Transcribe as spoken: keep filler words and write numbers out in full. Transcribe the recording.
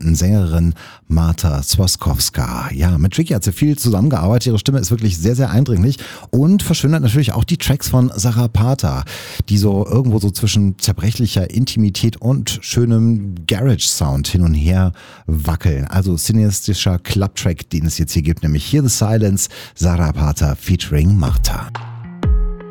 bekannten Sängerin Marta Zwoskowska. Ja, mit Tricky hat sie viel zusammengearbeitet. Ihre Stimme ist wirklich sehr, sehr eindringlich und verschönert natürlich auch die Tracks von Sarah Parter, die so irgendwo so zwischen zerbrechlicher Intimität und schönem Garage-Sound hin und her wackeln. Also cineastischer Clubtrack, den es jetzt hier gibt, nämlich Hear the Silence, Sarah Parter featuring Marta.